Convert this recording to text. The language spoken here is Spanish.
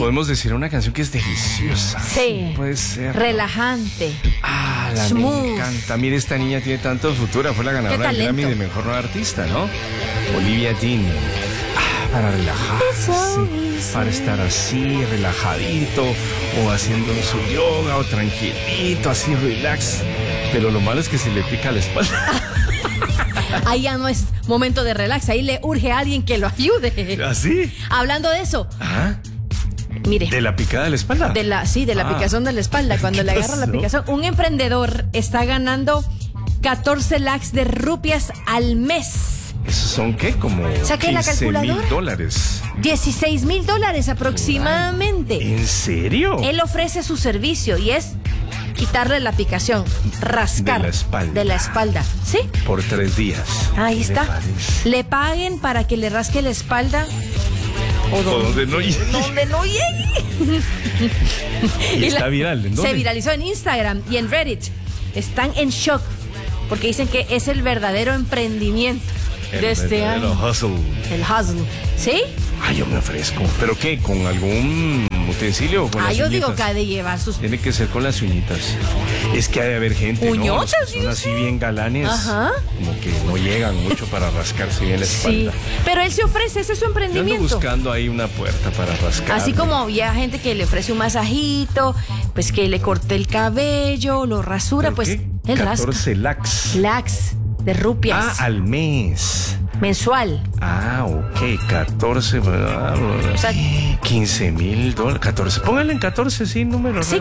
podemos decir una canción que es deliciosa. Sí. Puede ser. Relajante. Me Smooth. encanta. Mire, esta niña tiene tanto futuro. Fue la ganadora del Grammy de Mejor Nueva Artista, ¿no? Olivia Dean. Para relajarse, para estar así, relajadito, o haciendo su yoga, o tranquilito, así, relax. Pero lo malo es que se le pica la espalda. Ahí ya no es momento de relax, ahí le urge a alguien que lo ayude. ¿Así? Hablando de eso, mire. ¿De la picada de la espalda? De la picazón de la espalda. Cuando le agarra la picazón, un emprendedor está ganando 14 lakhs de rupias al mes. ¿Esos son qué? Como ¿saqué la calculadora? $15,000. $16,000 aproximadamente. ¿En serio? Él ofrece su servicio y es quitarle la picación, rascar de la espalda. ¿Sí? Por 3 días. Ahí está. Le paguen para que le rasque la espalda. O donde no llegue. Donde no llegue. Y está viral. ¿En dónde? Se viralizó en Instagram y en Reddit. Están en shock porque dicen que es el verdadero emprendimiento de este año. El hustle. ¿Sí? Yo me ofrezco. ¿Pero qué? ¿Con algún utensilio o con las uñitas? Yo digo que ha de llevar sus... Tiene que ser con las uñitas. Es que ha de haber gente, ¿uñotas? ¿no? Son así bien galanes. Ajá. Como que no llegan mucho para rascarse bien la espalda. Sí, pero él se ofrece, ese es su emprendimiento. Yo ando buscando ahí una puerta para rascar. Así como ya gente que le ofrece un masajito, pues que le corte el cabello, lo rasura, pues ¿qué? él 14 lakhs. lakhs de rupias. Al mes. Mensual. Ok, 14, o sea, $15,000, 14. Pónganle en 14, sí, número. Sí,